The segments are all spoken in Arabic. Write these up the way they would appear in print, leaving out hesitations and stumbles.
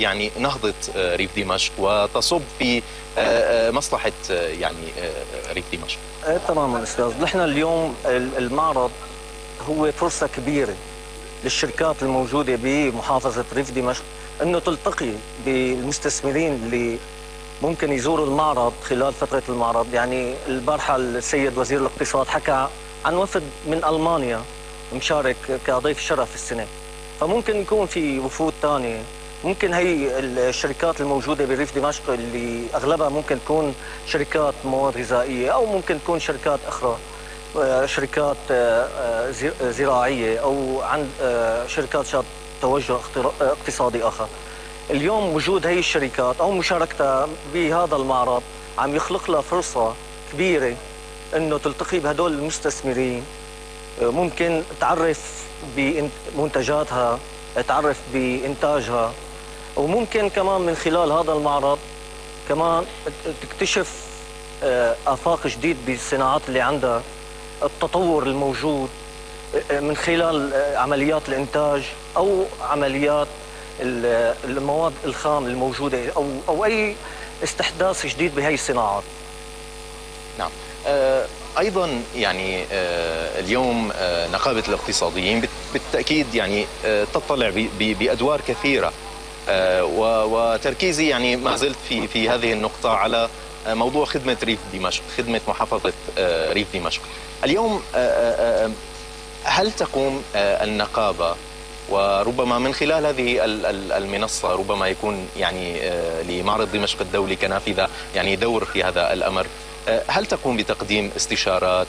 يعني نهضة ريف دمشق وتصب في مصلحة يعني ريف دمشق. تماما استاذ، نحن اليوم المعرض هو فرصة كبيرة للشركات الموجودة بمحافظة ريف دمشق انه تلتقي بالمستثمرين اللي ممكن يزوروا المعرض خلال فترة المعرض. يعني البارحة السيد وزير الاقتصاد حكى عن وفد من ألمانيا مشارك كضيف شرف السنة، فممكن يكون في وفود ثانية. ممكن هي الشركات الموجودة بريف دمشق اللي أغلبها ممكن تكون شركات مواد غذائية أو ممكن تكون شركات أخرى، شركات زراعية أو عند شركات ذات توجه اقتصادي آخر. اليوم وجود هي الشركات أو مشاركتها بهذا المعرض عم يخلق لها فرصة كبيرة إنه تلتقي بهدول المستثمرين، ممكن تعرف بمنتجاتها، تعرف بإنتاجها، وممكن كمان من خلال هذا المعرض كمان تكتشف آفاق جديد بالصناعات اللي عندها، التطور الموجود من خلال عمليات الإنتاج أو عمليات المواد الخام الموجودة أو أي استحداث جديد بهي الصناعات. نعم. أيضا يعني اليوم نقابة الاقتصاديين بالتأكيد يعني تطلع بأدوار كثيرة، وتركيزي يعني ما زلت في هذه النقطة على موضوع خدمة ريف دمشق، خدمة محافظة ريف دمشق. اليوم هل تقوم النقابة وربما من خلال هذه المنصة ربما يكون يعني لمعرض دمشق الدولي كنافذة يعني دور في هذا الأمر، هل تقوم بتقديم استشارات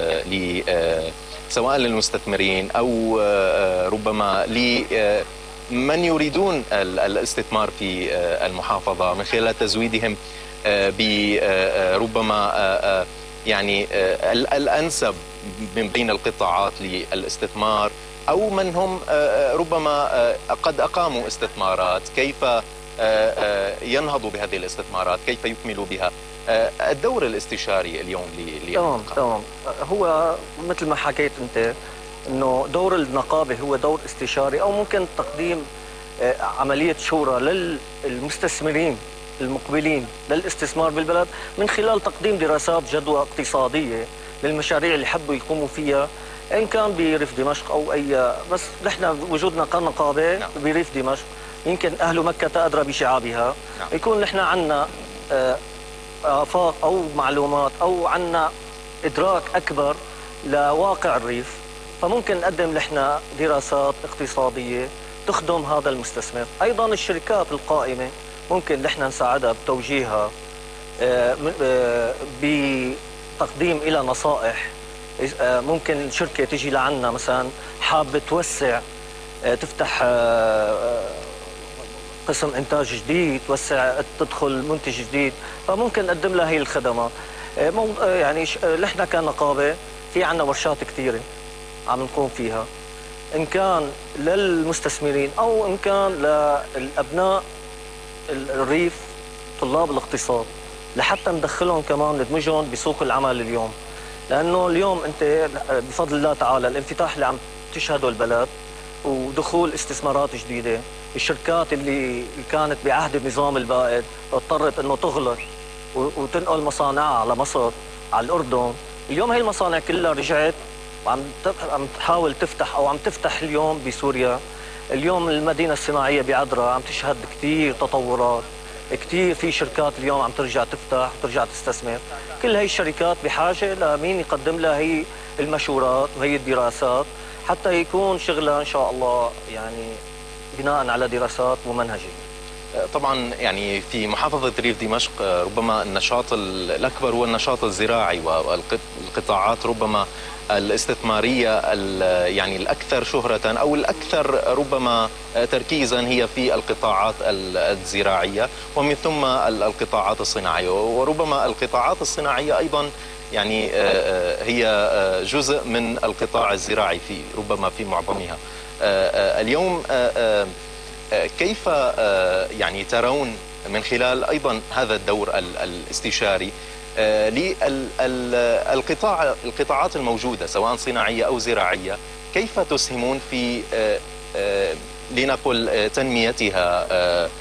سواء للمستثمرين أو ربما لمن يريدون الاستثمار في المحافظة من خلال تزويدهم بربما يعني الأنسب من بين القطاعات للاستثمار، أو من هم ربما قد أقاموا استثمارات، كيف ينهضوا بهذه الاستثمارات، كيف يكملوا بها؟ الدور الاستشاري اليوم تمام. هو مثل ما حكيت أنت أنه دور النقابة هو دور استشاري، أو ممكن تقديم عملية شورى للمستثمرين المقبلين للاستثمار بالبلد من خلال تقديم دراسات جدوى اقتصادية للمشاريع اللي حبوا يقوموا فيها، إن كان بريف دمشق أو أي. بس نحن وجودنا كنقابة بريف دمشق يمكن أهل مكة أدرى بشعابها. يكون نحن عنا آفاق أو معلومات أو عنا إدراك أكبر لواقع الريف، فممكن نقدم نحن دراسات اقتصادية تخدم هذا المستثمر. أيضا الشركات القائمة ممكن نحن نساعدها بتوجيهها بتقديم إلى نصائح. ممكن شركة تجي لعنا مثلا حابة توسع، تفتح قسم إنتاج جديد، توسع، تدخل منتج جديد، فممكن نقدم لها هي الخدمات. يعني نحن كنقابة في عنا ورشات كثيرة عم نقوم فيها، إن كان للمستثمرين أو إن كان للأبناء الريف طلاب الاقتصاد، لحتى ندخلهم كمان ندمجهم بسوق العمل اليوم. لأنه اليوم أنت بفضل الله تعالى الانفتاح اللي عم تشهده البلد ودخول استثمارات جديدة، الشركات اللي كانت بعهد النظام البائد اضطرت أنه تغلق وتنقل مصانعها على مصر، على الأردن. اليوم هي المصانع كلها رجعت وعم تحاول تفتح أو عم تفتح اليوم بسوريا. اليوم المدينة الصناعية بعدرا عم تشهد كثير تطورات، كثير في شركات اليوم عم ترجع تفتح، ترجع تستثمر. كل هي الشركات بحاجة لمين يقدم لها هي المشورات وهي الدراسات حتى يكون شغلها إن شاء الله يعني بناء على دراسات ممنهجة. طبعا يعني في محافظة ريف دمشق ربما النشاط الأكبر هو النشاط الزراعي، والقطاعات ربما الاستثمارية يعني الأكثر شهرة أو الأكثر ربما تركيزا هي في القطاعات الزراعية ومن ثم القطاعات الصناعية، وربما القطاعات الصناعية أيضا يعني هي جزء من القطاع الزراعي في ربما في معظمها. اليوم كيف يعني ترون من خلال أيضا هذا الدور الاستشاري للقطاعات الموجودة سواء صناعية أو زراعية، كيف تسهمون في لنقل تنميتها